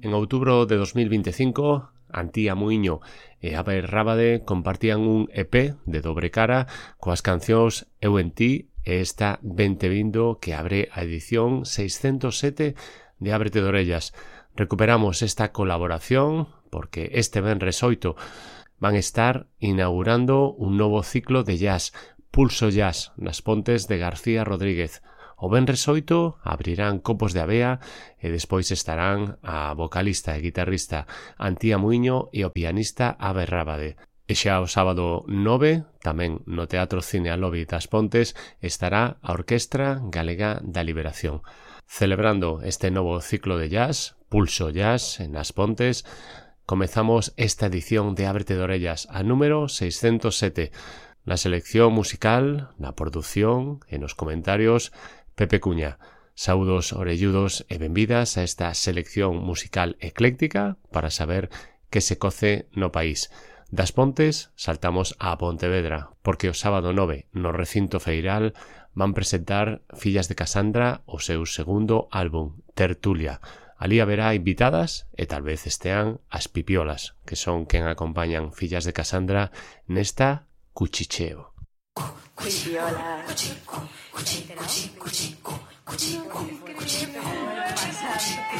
En outubro de 2025, Antía Muiño e Abe Rábade compartían un EP de dobre cara coas cancións Eu en Ti e esta Vente Vindo que abre a edición 607 de Ábrete de Orellas. Recuperamos esta colaboración porque este venres 8 van estar inaugurando un novo ciclo de jazz, Pulso Jazz, nas Pontes de García Rodríguez. O venres 8 abrirán Copos de Avea e despois estarán a vocalista e guitarrista Antía Muiño e o pianista Abe Rábade. E xa o sábado 9, tamén no Teatro Cine Alobi das Pontes, estará a Orquestra Galega da Liberación. Celebrando este novo ciclo de jazz, Pulso Jazz, nas Pontes, comezamos esta edición de Ábrete de Orellas, a número 607. Na selección musical, na produción e nos comentarios, Pepe Cuña. Saúdos orelludos e benvidas a esta selección musical ecléctica para saber que se coce no país. Das Pontes saltamos a Pontevedra, porque o sábado 9 no recinto feiral van presentar Fillas de Casandra o seu segundo álbum, Tertulia. Alí haberá invitadas e tal vez estean as Pipiolas, que son quen acompañan Fillas de Casandra nesta Cuchicheo. Pipiolas.